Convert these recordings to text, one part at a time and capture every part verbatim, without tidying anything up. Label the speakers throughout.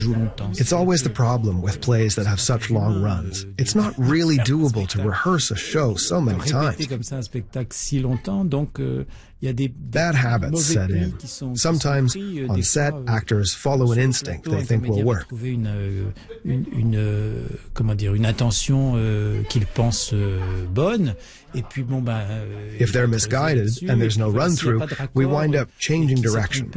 Speaker 1: It's always the problem with plays that have such long runs. It's not really doable to rehearse a show so many times. Bad habits set in. Sometimes, on set, actors follow an instinct they think will work. If they're misguided and there's no run-through, we wind up changing direction.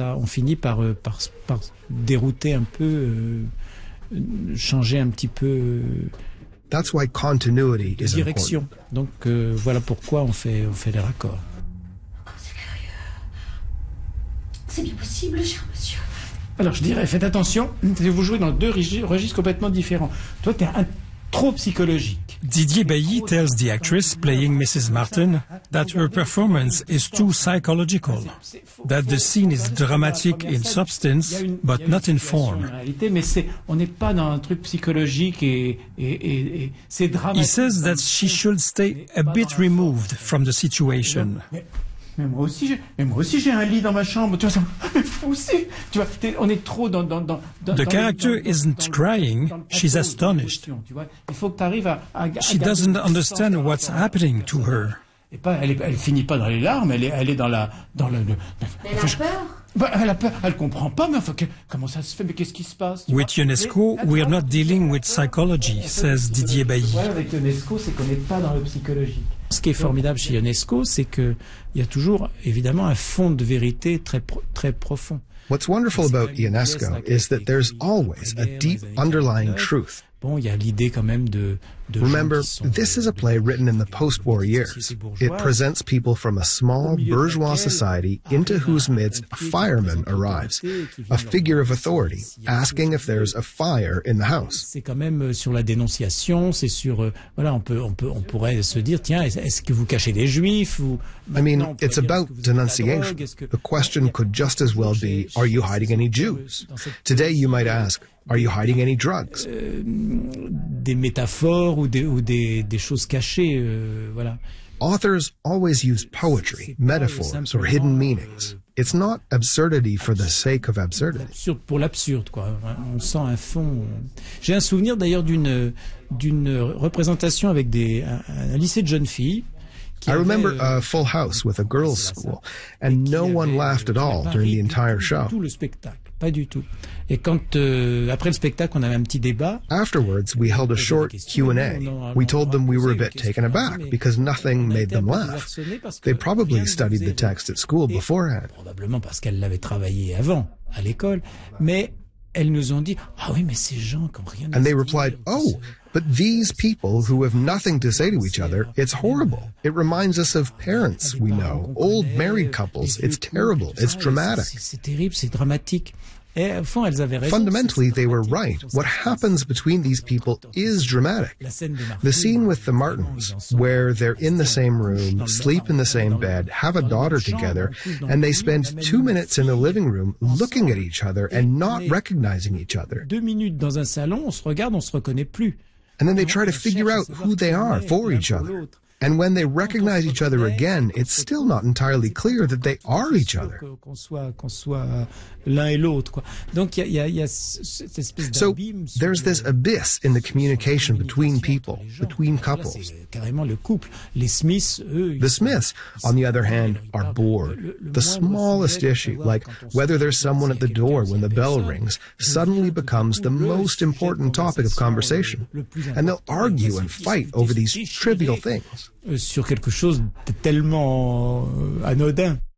Speaker 1: That's why continuity is important.
Speaker 2: Donc euh, voilà pourquoi on fait on fait les raccords.
Speaker 3: C'est curieux. C'est bien possible, cher monsieur.
Speaker 2: Alors je dirais, faites attention, vous jouez dans deux registres complètement différents. Toi, tu es un trop psychologique.
Speaker 4: Didier Bailly tells the actress playing Missus Martin that her performance is too psychological, that the scene is dramatic in substance, but not in form.
Speaker 2: Mais c'est, on n'est pas dans un truc psychologique et, et, et, et c'est dramatique.
Speaker 4: He says that she should stay a bit removed from the situation.
Speaker 2: Mais moi aussi, j'ai, mais moi aussi j'ai un lit dans ma chambre. Tu vois ça? Mais moi aussi, tu vois, on est trop dans dans dans.
Speaker 4: The character isn't crying; she's astonished.
Speaker 2: Tu vois, il faut que tu arrives à, à, à
Speaker 4: She doesn't understand what's happening to her.
Speaker 2: Et pas, elle, est, elle finit pas dans les larmes. Elle est, elle est dans la, dans le. le
Speaker 3: elle a peur.
Speaker 2: Bah, elle a peur. Elle comprend pas. Mais enfin, que, comment ça se fait? Mais qu'est-ce qui se passe?
Speaker 4: With UNESCO, we're not dealing with psychology, says Didier Bailly.
Speaker 2: Ouais, avec UNESCO, c'est qu'on n'est pas dans le psychologique. Ce qui est formidable chez UNESCO, c'est que il y a toujours, évidemment, un fond de vérité très, très profond.
Speaker 1: What's wonderful about UNESCO is that there's always a deep underlying truth.
Speaker 2: Bon, il y a l'idée quand même de, de
Speaker 1: Remember, this is a play written in the post-war years. It presents people from a small bourgeois society into whose midst a fireman arrives, a figure of authority, asking if there's a fire in the house.
Speaker 2: C'est quand même sur la dénonciation, c'est sur, euh, voilà, on peut, on peut, on pourrait se dire, tiens, est-ce que vous cachez des juifs ou...
Speaker 1: I mean, it's about denunciation. The question could just as well be, are you hiding any Jews? Today you might ask, are you hiding any drugs?
Speaker 2: Euh, des métaphores ou des, ou des, des choses cachées, euh, voilà.
Speaker 1: Authors always use poetry, metaphors, or hidden meanings. It's not absurdity for the sake of absurdity.
Speaker 2: Absurde pour l'absurde, quoi. On sent un fond. J'ai un souvenir d'ailleurs d'une d'une représentation avec des un, un lycée de jeunes filles.
Speaker 1: I remember a Full House with a girls' school, and no one laughed at all during the entire show.
Speaker 2: Tout le spectacle, pas du tout. Et quand euh, après le spectacle, on avait un petit débat.
Speaker 1: Afterwards, we held a short Q and A. We told them we were a bit taken aback because nothing made them laugh. They probably studied the text at school beforehand.
Speaker 2: Probablement parce qu'elles l'avaient travaillé avant à l'école, mais elles nous ont dit, ah oui, mais ces gens qui n'ont rien à dire.
Speaker 1: And they replied, oh, but these people who have nothing to say to each other, it's horrible. It reminds us of parents we know, old married couples. It's terrible. It's dramatic.
Speaker 2: C'est terrible, c'est dramatique. Et au fond, elles avaient raison.
Speaker 1: Fundamentally, they were right. What happens between these people is dramatic. The scene with the Martins, where they're in the same room, sleep in the same bed, have a daughter together, and they spend two minutes in the living room looking at each other and not recognizing each other.
Speaker 2: Deux minutes dans un salon, on se regarde, on se reconnaît plus.
Speaker 1: And then they try to figure out who they are for each other. And when they recognize each other again, it's still not entirely clear that they are each other. So there's this abyss in the communication between people, between couples. The Smiths, on the other hand, are bored. The smallest issue, like whether there's someone at the door when the bell rings, suddenly becomes the most important topic of conversation. And they'll argue and fight over these trivial things.
Speaker 2: Sur quelque chose de tellement anodin.